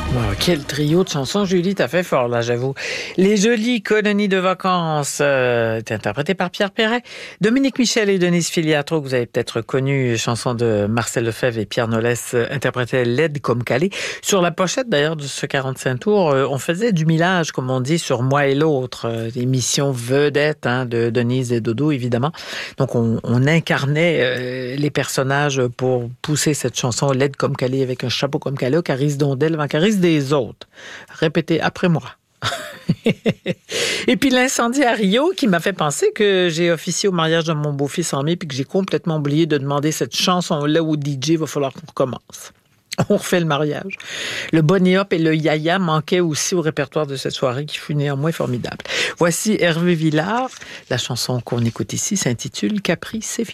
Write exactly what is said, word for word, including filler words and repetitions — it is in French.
Wow, quel trio de chansons, Julie, t'as fait fort, là, j'avoue. Les jolies colonies de vacances, euh, interprétées par Pierre Perret. Dominique Michel et Denise Filiatro, que vous avez peut-être connu, chanson de Marcel Lefebvre et Pierre Nolès, euh, interprétaient Laide comme Calais. Sur la pochette, d'ailleurs, de ce quarante-cinq tours, euh, on faisait du millage, comme on dit, sur Moi et l'autre, euh, émission vedette, hein, de Denise et Dodo, évidemment. Donc, on, on incarnait euh, les personnages pour pousser cette chanson Laide comme Calais avec un chapeau comme Calais, Caris Dondel, avant Caris des autres. Répétez après moi. Et puis l'incendie à Rio qui m'a fait penser que j'ai officié au mariage de mon beau-fils en mai puis que j'ai complètement oublié de demander cette chanson-là au D J. Il va falloir qu'on recommence. On refait le mariage. Le Bonnie Hop et le Yaya manquaient aussi au répertoire de cette soirée qui fut néanmoins formidable. Voici Hervé Villard. La chanson qu'on écoute ici s'intitule « Capri, c'est fini ».